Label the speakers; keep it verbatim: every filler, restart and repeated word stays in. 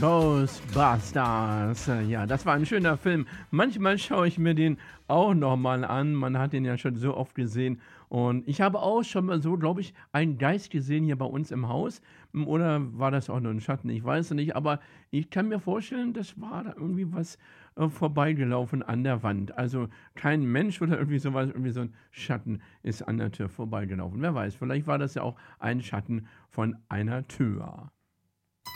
Speaker 1: Ghostbusters. Ja, das war ein schöner Film. Manchmal schaue ich mir den auch noch mal an. Man hat den ja schon so oft gesehen. Und ich habe auch schon mal so, glaube ich, einen Geist gesehen hier bei uns im Haus. Hm, oder war das auch nur ein Schatten? Ich weiß es nicht, aber ich kann mir vorstellen, das war da irgendwie was, äh, vorbeigelaufen an der Wand. Also, kein Mensch oder irgendwie so was, irgendwie so 'n Schatten ist an der Tür vorbeigelaufen. Wer weiß, vielleicht war das ja auch ein Schatten von einer Tür.